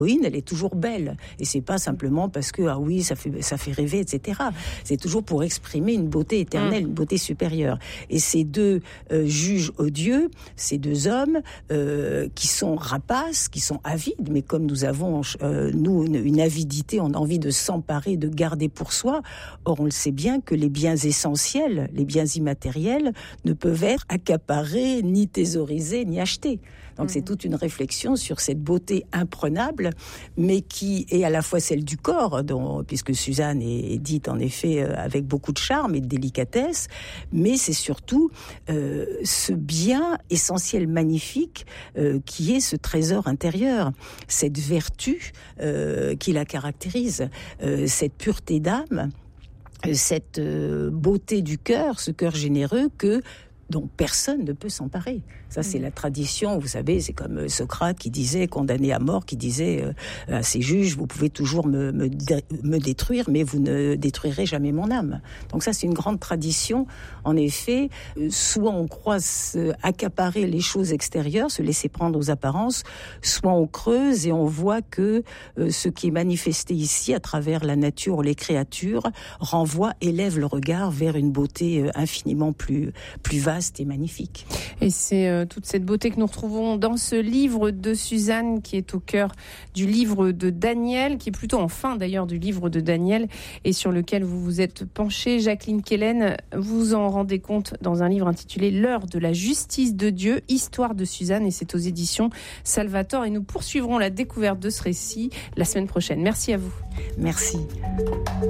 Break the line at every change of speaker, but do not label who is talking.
elle est toujours belle. Et c'est pas simplement parce que, ça fait rêver, etc. C'est toujours pour exprimer une beauté éternelle, une beauté supérieure. Et ces deux juges odieux, ces deux hommes qui sont rapaces, qui sont avides, mais comme nous avons, nous, une avidité, on a envie de s'emparer, de garder pour soi. Or, on le sait bien que les biens essentiels, les biens immatériels, ne peuvent être accaparés, ni thésaurisés, ni achetés. Donc c'est toute une réflexion sur cette beauté imprenable, mais qui est à la fois celle du corps, puisque Suzanne est dite en effet avec beaucoup de charme et de délicatesse, mais c'est surtout ce bien essentiel magnifique qui est ce trésor intérieur, cette vertu qui la caractérise, cette pureté d'âme, cette beauté du cœur, ce cœur généreux dont personne ne peut s'emparer. Ça, c'est la tradition, vous savez, c'est comme Socrate qui disait, condamné à mort, qui disait à ses juges, vous pouvez toujours me détruire, mais vous ne détruirez jamais mon âme. Donc ça, c'est une grande tradition. En effet, soit on croit accaparer les choses extérieures, se laisser prendre aux apparences, soit on creuse et on voit que ce qui est manifesté ici, à travers la nature ou les créatures, élève le regard vers une beauté infiniment plus vaste et magnifique.
Et c'est toute cette beauté que nous retrouvons dans ce livre de Suzanne qui est au cœur du livre de Daniel, qui est plutôt en fin d'ailleurs du livre de Daniel et sur lequel vous vous êtes penchée. Jacqueline Quelen, vous en rendez compte dans un livre intitulé L'heure de la justice de Dieu, histoire de Suzanne, et c'est aux éditions Salvator. Et nous poursuivrons la découverte de ce récit la semaine prochaine. Merci à vous.
Merci.